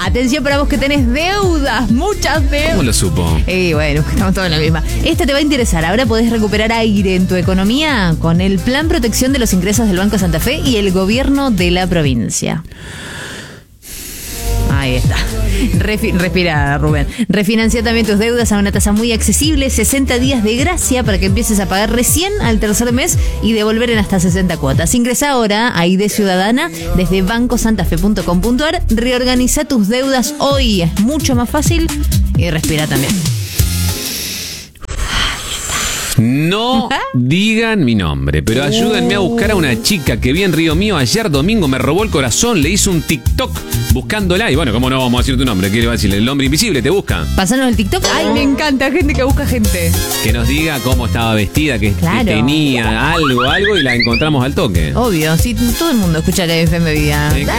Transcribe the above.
Atención para vos que tenés deudas, muchas deudas. ¿Cómo lo supo? Bueno, estamos todos en la misma. Esta te va a interesar. Ahora podés recuperar aire en tu economía con el Plan Protección de los Ingresos del Banco Santa Fe y el gobierno de la provincia. Ahí está. Respira, Rubén. Refinancia también tus deudas a una tasa muy accesible, 60 días de gracia para que empieces a pagar recién al tercer mes y devolver en hasta 60 cuotas. Ingresa ahora a ID Ciudadana desde bancosantafe.com.ar. Reorganiza tus deudas hoy. Es mucho más fácil y respira también. No digan mi nombre, pero ayúdenme a buscar a una chica que vi en Río Mío ayer domingo, me robó el corazón, le hizo un TikTok buscándola. Y bueno, ¿cómo no vamos a decir tu nombre? ¿Qué le va a decir? El hombre invisible te busca. Pasanos el TikTok. Ay, me encanta, gente que busca gente. Que nos diga cómo estaba vestida, que tenía algo, y la encontramos al toque. Obvio, sí, todo el mundo escucha la FM Vida.